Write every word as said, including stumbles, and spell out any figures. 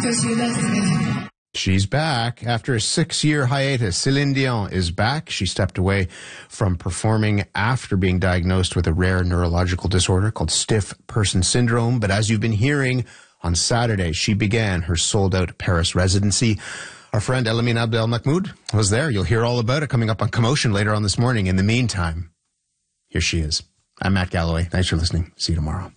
because you left me. She's back. After a six-year hiatus, Celine Dion is back. She stepped away from performing after being diagnosed with a rare neurological disorder called stiff person syndrome. But as you've been hearing, on Saturday, she began her sold-out Paris residency. Our friend Elamin Abdelmahmoud was there. You'll hear all about it coming up on Commotion later on this morning. In the meantime, here she is. I'm Matt Galloway. Thanks for listening. See you tomorrow.